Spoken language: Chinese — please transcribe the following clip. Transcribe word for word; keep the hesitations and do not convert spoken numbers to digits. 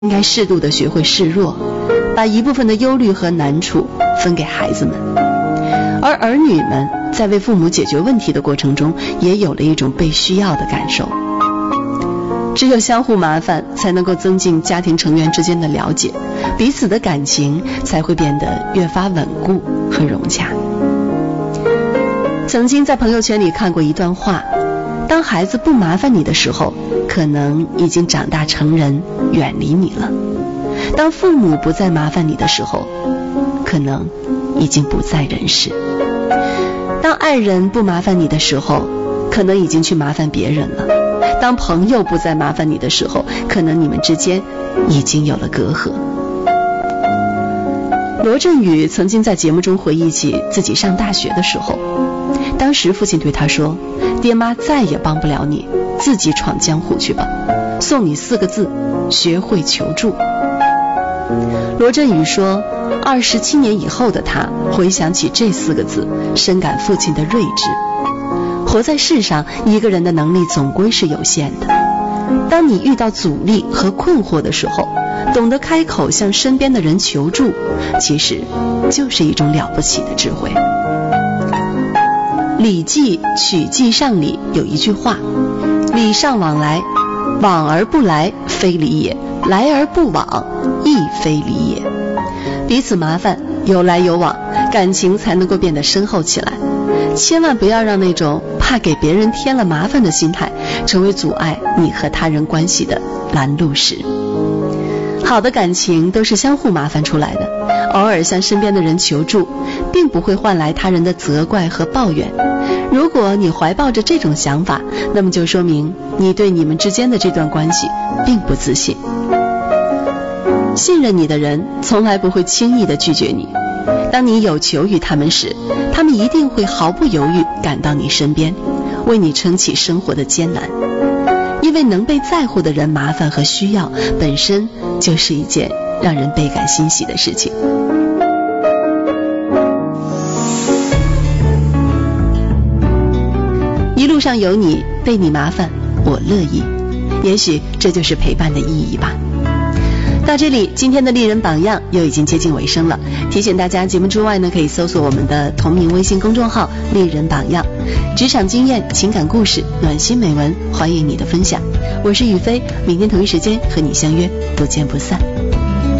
应该适度的学会示弱，把一部分的忧虑和难处分给孩子们。而儿女们在为父母解决问题的过程中，也有了一种被需要的感受。只有相互麻烦，才能够增进家庭成员之间的了解，彼此的感情才会变得越发稳固和融洽。曾经在朋友圈里看过一段话，当孩子不麻烦你的时候，可能已经长大成人，远离你了；当父母不再麻烦你的时候，可能已经不在人世；当爱人不麻烦你的时候，可能已经去麻烦别人了；当朋友不再麻烦你的时候，可能你们之间已经有了隔阂。罗振宇曾经在节目中回忆起自己上大学的时候，当时父亲对他说，爹妈再也帮不了你，自己闯江湖去吧，送你四个字，学会求助。罗振宇说，二十七年以后的他回想起这四个字，深感父亲的睿智。活在世上，一个人的能力总归是有限的，当你遇到阻力和困惑的时候，懂得开口向身边的人求助，其实就是一种了不起的智慧。礼记曲记上里有一句话，礼尚往来，往而不来非礼也，来而不往亦非礼也。彼此麻烦，有来有往，感情才能够变得深厚起来。千万不要让那种怕给别人添了麻烦的心态成为阻碍你和他人关系的拦路石。好的感情都是相互麻烦出来的，偶尔向身边的人求助，并不会换来他人的责怪和抱怨。如果你怀抱着这种想法，那么就说明你对你们之间的这段关系并不自信。信任你的人从来不会轻易地拒绝你，当你有求于他们时，他们一定会毫不犹豫赶到你身边，为你撑起生活的艰难。因为能被在乎的人麻烦和需要，本身就是一件让人倍感欣喜的事情。一路上有你，被你麻烦，我乐意。也许这就是陪伴的意义吧。到这里，今天的丽人榜样又已经接近尾声了。提醒大家，节目之外呢，可以搜索我们的同名微信公众号“丽人榜样”，职场经验、情感故事、暖心美文，欢迎你的分享。我是雨飞，明天同一时间和你相约，不见不散。